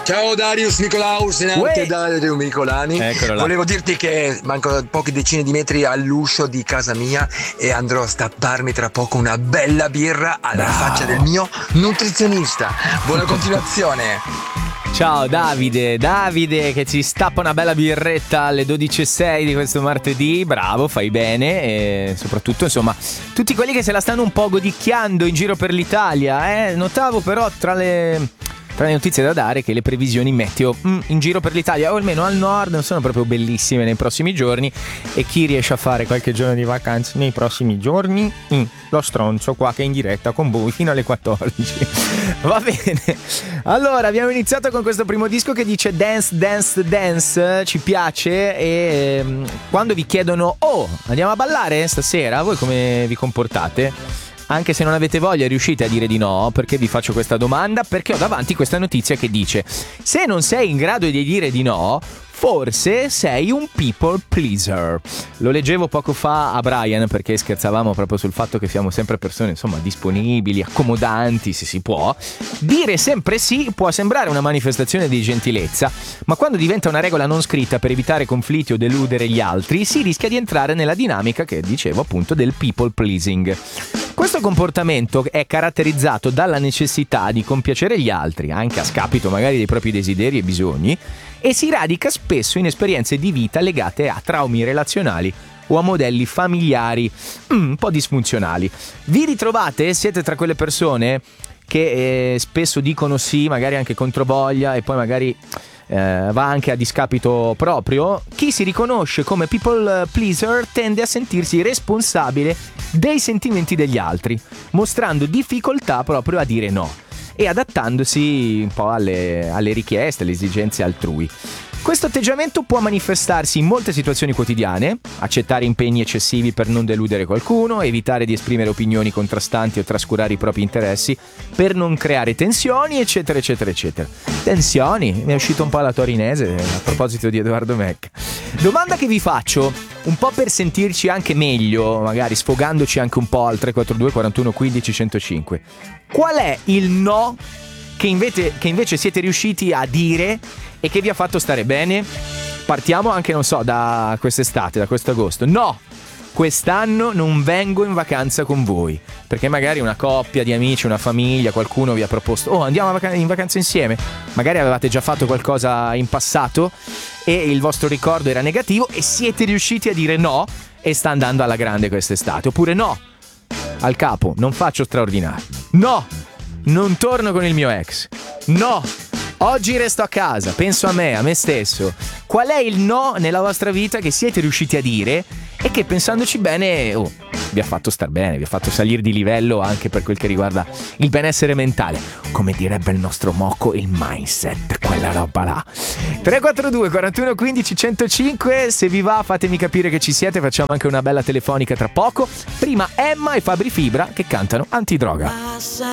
Ciao Darius Nicolaus, in arte Dario Micolani. Volevo dirti che mancano poche decine di metri all'uscio di casa mia e andrò a stapparmi tra poco una bella birra alla faccia del mio nutrizionista. Buona continuazione. Ciao Davide che ci stappa una bella birretta alle 12:06 di questo martedì. Bravo, fai bene. E soprattutto insomma tutti quelli che se la stanno un po' godicchiando in giro per l'Italia. Notavo però tra le notizie da dare che le previsioni meteo in giro per l'Italia, o almeno al nord, non sono proprio bellissime nei prossimi giorni. E chi riesce a fare qualche giorno di vacanza nei prossimi giorni? Lo stronzo qua che è in diretta con voi fino alle 14. Va bene. Allora, abbiamo iniziato con questo primo disco che dice Dance, Dance, Dance. Ci piace. E quando vi chiedono andiamo a ballare stasera, voi come vi comportate? Anche se non avete voglia, riuscite a dire di no? Perché vi faccio questa domanda? Perché ho davanti questa notizia che dice: se non sei in grado di dire di no, forse sei un people pleaser. Lo leggevo poco fa a Brian, perché scherzavamo proprio sul fatto che siamo sempre persone, insomma, disponibili, accomodanti, se si può. Dire sempre sì può sembrare una manifestazione di gentilezza, ma quando diventa una regola non scritta per evitare conflitti o deludere gli altri, si rischia di entrare nella dinamica che dicevo appunto del people pleasing. Questo comportamento è caratterizzato dalla necessità di compiacere gli altri, anche a scapito magari dei propri desideri e bisogni, e si radica spesso in esperienze di vita legate a traumi relazionali o a modelli familiari un po' disfunzionali. Vi ritrovate? Siete tra quelle persone che spesso dicono sì, magari anche controvoglia, e poi magari va anche a discapito proprio? Chi si riconosce come people pleaser tende a sentirsi responsabile dei sentimenti degli altri, mostrando difficoltà proprio a dire no e adattandosi un po' alle richieste, alle esigenze altrui. Questo atteggiamento può manifestarsi in molte situazioni quotidiane: accettare impegni eccessivi per non deludere qualcuno, evitare di esprimere opinioni contrastanti o trascurare i propri interessi per non creare tensioni, eccetera eccetera eccetera. Tensioni? Mi è uscito un po' la torinese a proposito di Edoardo Mecca. Domanda che vi faccio, un po' per sentirci anche meglio, magari sfogandoci anche un po' al 342 41 15 105. Qual è il no che invece siete riusciti a dire e che vi ha fatto stare bene? Partiamo anche, non so, da quest'estate, da questo agosto. No, quest'anno non vengo in vacanza con voi, perché magari una coppia di amici, una famiglia, qualcuno vi ha proposto andiamo in vacanza insieme. Magari avevate già fatto qualcosa in passato e il vostro ricordo era negativo e siete riusciti a dire no e sta andando alla grande quest'estate. Oppure no, al capo, non faccio straordinario. No, non torno con il mio ex. No, oggi resto a casa, penso a me stesso. Qual è il no nella vostra vita che siete riusciti a dire e che, pensandoci bene, vi ha fatto star bene, vi ha fatto salire di livello anche per quel che riguarda il benessere mentale? Come direbbe il nostro Mocco, il mindset, quella roba là. 342 41 15 105. Se vi va, fatemi capire che ci siete. Facciamo anche una bella telefonica tra poco. Prima Emma e Fabri Fibra che cantano Antidroga.